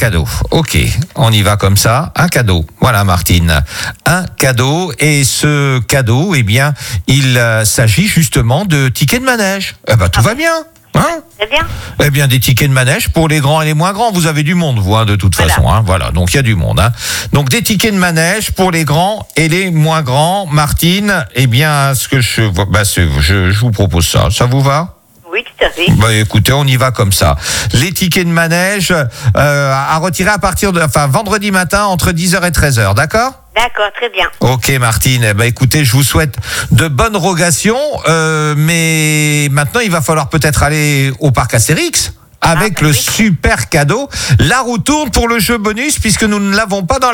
cadeau. Ok, on y va comme ça. Un cadeau. Voilà, Martine. Un cadeau. Et ce cadeau, eh bien, il s'agit justement de tickets de manège. Eh ben, tout va bien. Hein? Très bien. Eh bien, des tickets de manège pour les grands et les moins grands. Vous avez du monde, vous, de toute façon. Voilà, donc il y a du monde. Donc, des tickets de manège pour les grands et les moins grands. Martine, eh bien, je vous propose ça. Ça vous va? Oui, tout à fait. Écoutez, on y va comme ça. Les tickets de manège à retirer à partir de vendredi matin entre 10h et 13h, d'accord? D'accord, très bien. Ok, Martine. Écoutez, je vous souhaite de bonnes rogations, mais maintenant il va falloir peut-être aller au parc Astérix avec le super cadeau. La roue tourne pour le jeu bonus puisque nous ne l'avons pas dans la